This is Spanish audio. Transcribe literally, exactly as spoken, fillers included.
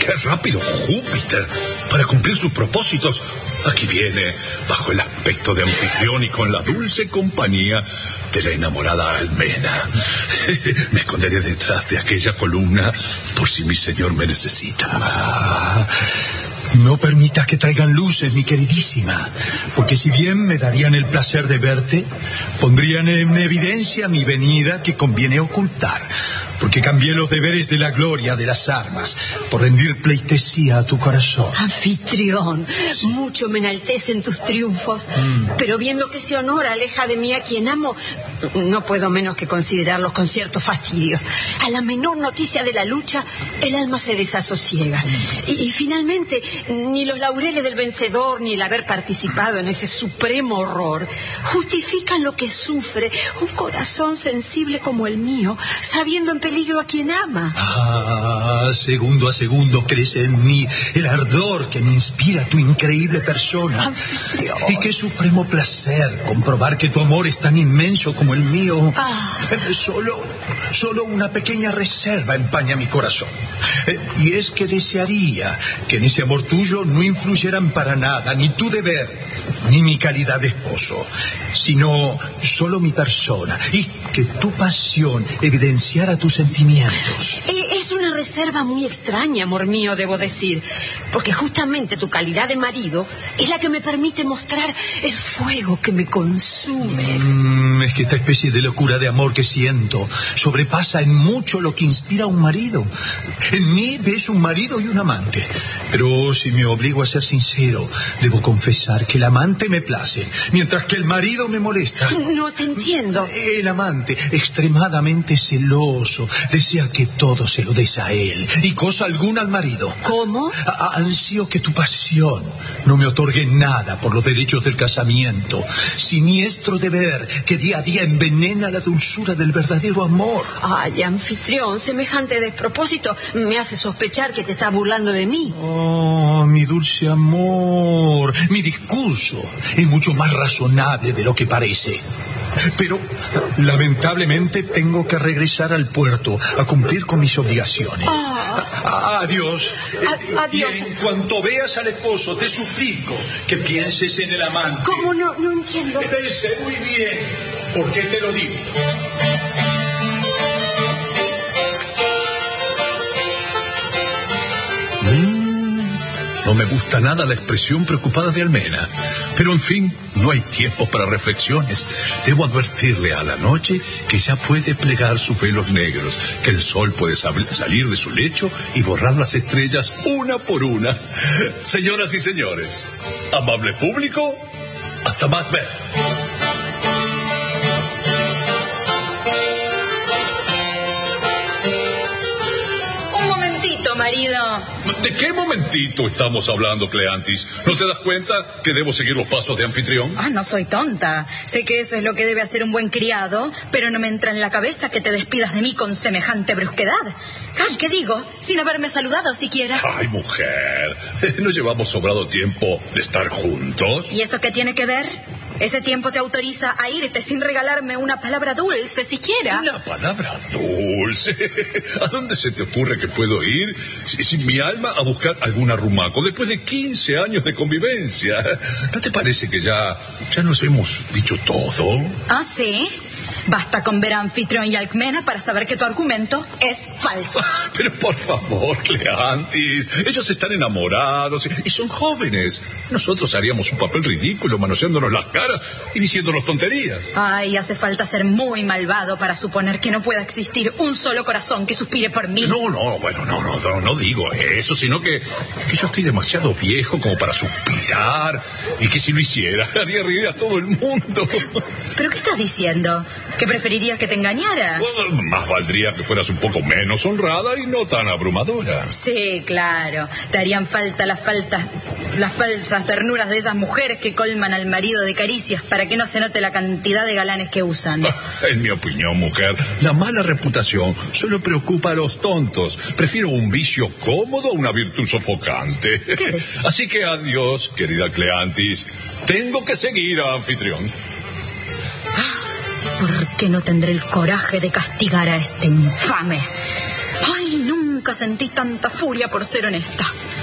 ¡Qué rápido Júpiter! Para cumplir sus propósitos, aquí viene, bajo el aspecto de anfitrión y con la dulce compañía de la enamorada Almena. Me esconderé detrás de aquella columna por si mi señor me necesita. Ah, no permitas que traigan luces, mi queridísima, porque si bien me darían el placer de verte, pondrían en evidencia mi venida que conviene ocultar, porque cambié los deberes de la gloria de las armas por rendir pleitesía a tu corazón. Anfitrión, sí. Mucho me enaltecen tus triunfos, mm. pero viendo que ese honor aleja de mí a quien amo, no puedo menos que considerarlos con cierto fastidio. A la menor noticia de la lucha, el alma se desasosiega. Mm. Y, y finalmente, ni los laureles del vencedor, ni el haber participado en ese supremo horror, justifican lo que sufre un corazón sensible como el mío, sabiendo en peligro a quien ama. Ah, segundo a segundo crece en mí el ardor que me inspira tu increíble persona. Anfitrión. Y qué supremo placer comprobar que tu amor es tan inmenso como el mío. Ah. Solo, solo una pequeña reserva empaña mi corazón. Y es que desearía que en ese amor tuyo no influyeran para nada ni tu deber, ni mi calidad de esposo, sino solo mi persona, y que tu pasión evidenciara tus sentimientos. Es una reserva muy extraña, amor mío, debo decir, porque justamente tu calidad de marido es la que me permite mostrar el fuego que me consume. Mm, es que esta especie de locura de amor que siento sobrepasa en mucho lo que inspira a un marido. En mí ves un marido y un amante, pero si me obligo a ser sincero, debo confesar que el amante me place, mientras que el marido me molesta. No te entiendo. El amante, extremadamente celoso, desea que todo se lo des a él y cosa alguna al marido. ¿Cómo? A- ansío que tu pasión no me otorgue nada por los derechos del casamiento, siniestro deber que día a día envenena la dulzura del verdadero amor. Ay, anfitrión, semejante despropósito me hace sospechar que te estás burlando de mí. Oh, mi dulce amor, mi discurso es mucho más razonable de lo que parece. Pero, lamentablemente, tengo que regresar al puerto a cumplir con mis obligaciones. Ah. Adiós. A- adiós. Y en cuanto veas al esposo, te suplico que pienses en el amante. ¿Cómo no? No entiendo. Sé muy bien por qué te lo digo. No me gusta nada la expresión preocupada de Almena. Pero, en fin, no hay tiempo para reflexiones. Debo advertirle a la noche que ya puede plegar sus velos negros, que el sol puede sab- salir de su lecho y borrar las estrellas una por una. Señoras y señores, amable público, hasta más ver. Marido. ¿De qué momentito estamos hablando, Cleantis? ¿No te das cuenta que debo seguir los pasos de anfitrión? Ah, no soy tonta. Sé que eso es lo que debe hacer un buen criado, pero no me entra en la cabeza que te despidas de mí con semejante brusquedad. Ay, ¿qué digo? Sin haberme saludado siquiera. Ay, mujer, ¿no llevamos sobrado tiempo de estar juntos? ¿Y eso qué tiene que ver? Ese tiempo te autoriza a irte sin regalarme una palabra dulce siquiera. ¿Una palabra dulce? ¿A dónde se te ocurre que puedo ir sin, sin mi alma a buscar algún arrumaco después de quince años de convivencia? ¿No te parece que ya, ya nos hemos dicho todo? ¿Ah, sí? Basta con ver a Anfitrión y Alcmena para saber que tu argumento es falso. Pero por favor, Cleantis, ellos están enamorados y son jóvenes. Nosotros haríamos un papel ridículo manoseándonos las caras y diciéndonos tonterías. Ay, hace falta ser muy malvado para suponer que no pueda existir un solo corazón que suspire por mí. No, no, bueno, no, no, no, no digo eso, sino que, que yo estoy demasiado viejo como para suspirar y que si lo hiciera haría reír a todo el mundo. ¿Pero qué estás diciendo? ¿Que preferirías que te engañara? Bueno, más valdría que fueras un poco menos honrada y no tan abrumadora. Sí, claro. Te harían falta las faltas, las falsas ternuras de esas mujeres que colman al marido de caricias para que no se note la cantidad de galanes que usan. En mi opinión, mujer, la mala reputación solo preocupa a los tontos. Prefiero un vicio cómodo a una virtud sofocante. ¿Qué decís? Así que adiós, querida Cleantis. Tengo que seguir a Anfitrión. ¿Por qué no tendré el coraje de castigar a este infame? Ay, nunca nunca sentí tanta furia por ser honesta.